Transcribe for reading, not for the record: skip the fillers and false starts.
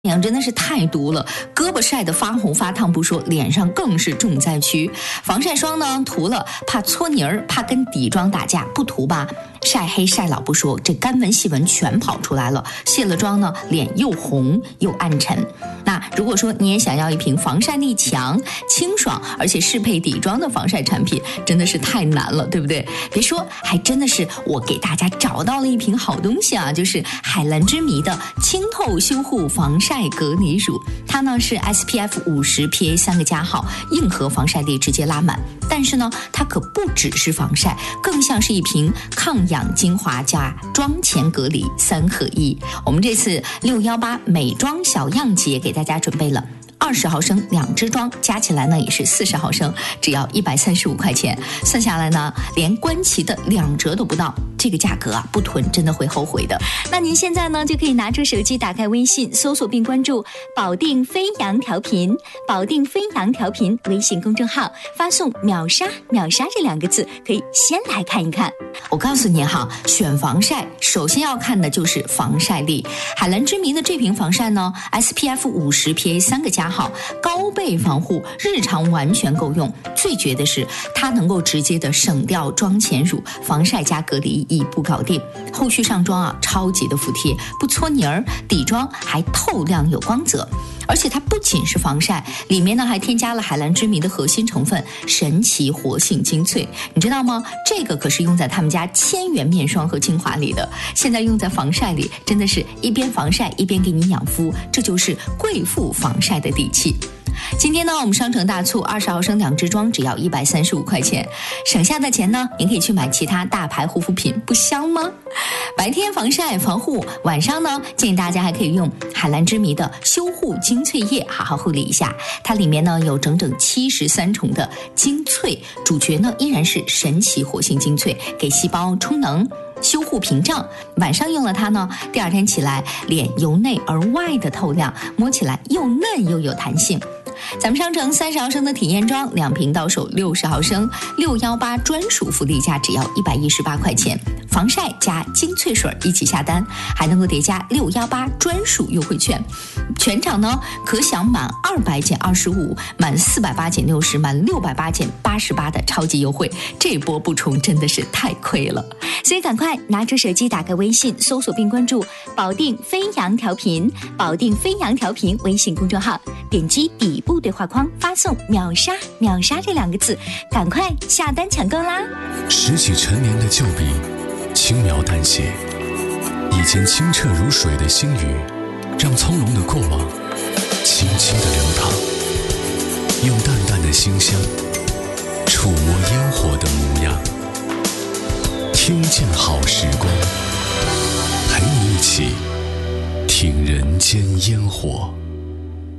阳真的是太毒了，胳膊晒得发红发烫不说，脸上更是重灾区。防晒霜呢涂了怕搓泥儿，怕跟底妆打架，不涂吧晒黑晒老不说，这干纹细纹全跑出来了。卸了妆呢，脸又红又暗沉。那如果说你也想要一瓶防晒力强、清爽而且适配底妆的防晒产品，真的是太难了，对不对？别说，还真的是我给大家找到了一瓶好东西啊，就是海蓝之谜的清透修护防晒隔离乳。它呢是 SPF 50 PA 3个加号，硬核防晒力直接拉满。但是呢，它可不只是防晒，更像是一瓶抗氧精华加妆前隔离3合1。我们这次618美妆小样节给大家准备了20毫升2支装，加起来呢也是40毫升，只要135块钱。算下来呢，连官旗的2折都不到，这个价格啊，不囤真的会后悔的。那您现在呢就可以拿出手机，打开微信，搜索并关注保定飞扬调频，保定飞扬调频微信公众号，发送秒杀秒杀这2个字，可以先来看一看。我告诉你哈，选防晒首先要看的就是防晒力。海蓝之谜的这瓶防晒呢 SPF 50 PA 3个加号，高倍防护，日常完全够用。最绝的是它能够直接的省掉妆前乳，防晒加隔离一步搞定。后续上妆啊，超级的服帖，不搓泥儿，底妆还透亮有光泽。而且它不仅是防晒，里面呢还添加了海蓝之谜的核心成分神奇活性精粹，你知道吗？这个可是用在他们家1000元面霜和精华里的，现在用在防晒里，真的是一边防晒一边给你养肤，这就是贵妇防晒的底气。今天呢，我们商城大促，20毫升2支装只要135块钱，省下的钱呢，您可以去买其他大牌护肤品，不香吗？白天防晒防护，晚上呢，建议大家还可以用海蓝之谜的修护精粹液好好护理一下。它里面呢有整整73重的精粹，主角呢依然是神奇活性精粹，给细胞充能。修护屏障，晚上用了它呢，第二天起来脸由内而外的透亮，摸起来又嫩又有弹性。咱们商城30毫升的体验装2瓶到手60毫升，618专属福利价只要118块钱，防晒加精粹水一起下单，还能够叠加618专属优惠券，全场呢可享满200减25，满480减60，满680减88的超级优惠，这波不冲真的是太亏了。所以赶快拿出手机，打开微信，搜索并关注保定飞扬调频，保定飞扬调频微信公众号，点击底部对话框，发送秒杀秒杀这2个字，赶快下单抢购啦！ 拾起陈年的旧笔，轻描淡写，以前清澈如水的心语，让从容的过往轻轻地流淌，用淡淡的馨香触摸烟火的模样，听见好时光，陪你一起听人间烟火。